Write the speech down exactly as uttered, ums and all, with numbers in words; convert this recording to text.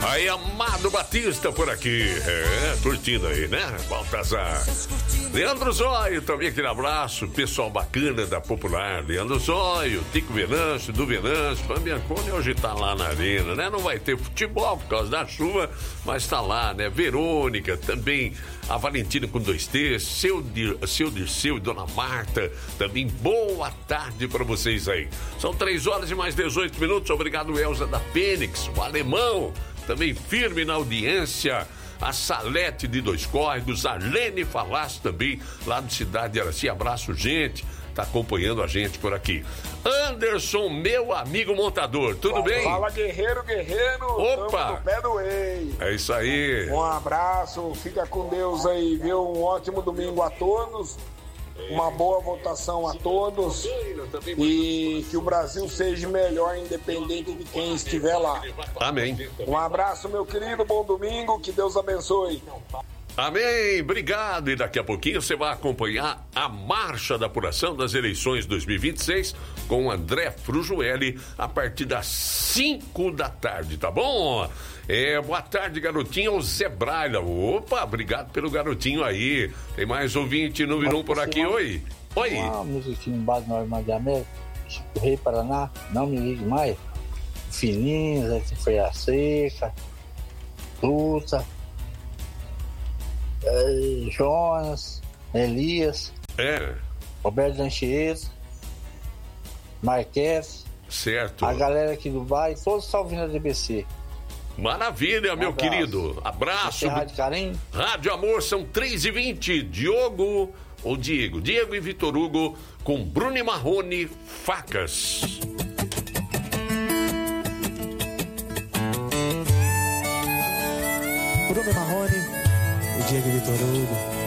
Aí, Amado Batista por aqui. É, curtindo aí, né? Baltazar. Leandro Zóio, também aquele abraço. Pessoal bacana da Popular. Leandro Zóio, Tico Venâncio, do Venâncio. Fabiancone hoje tá lá na arena, né? Não vai ter futebol por causa da chuva, mas tá lá, né? Verônica, também a Valentina com dois T's, seu, seu Dirceu e Dona Marta, também boa tarde para vocês aí. São três horas e mais dezoito minutos. Obrigado, Elza da Fênix, o alemão, também firme na audiência. A Salete de Dois Córregos, a Lene Falas também, lá de Cidade de Araci. Abraço, gente, tá acompanhando a gente por aqui. Anderson, meu amigo montador, tudo fala, bem? Fala, guerreiro, guerreiro. Opa! No pé do rei. É isso aí. Um abraço, fica com Deus aí, viu? Um ótimo domingo a todos. Uma boa votação a todos e que o Brasil seja melhor, independente de quem estiver lá. Amém. Um abraço, meu querido, bom domingo, que Deus abençoe. Amém, obrigado. E daqui a pouquinho você vai acompanhar a marcha da apuração das eleições dois mil e vinte e seis com o André Frujueli a partir das cinco da tarde, tá bom? É, boa tarde, garotinho, o Zé Braila. Opa, obrigado pelo garotinho aí. Tem mais ouvinte número um por aqui, oi. Oi. Uma musiquinha embaixo no Armando de América, o Rei Paraná, não me ligue mais. Fininhos, aqui foi a Seca, Luta, é, Jonas, Elias, é. Roberto Anchieta, Marques, certo. A galera aqui do bairro, todos estão ouvindo a D B C. Maravilha, meu abraço. querido. Abraço. Rádio Carinho. Rádio Amor, são três e vinte. Diogo, ou Diego, Diego e Vitor Hugo com Bruno e Marrone, Facas. Bruno e Marrone, o Diego e Vitor Hugo.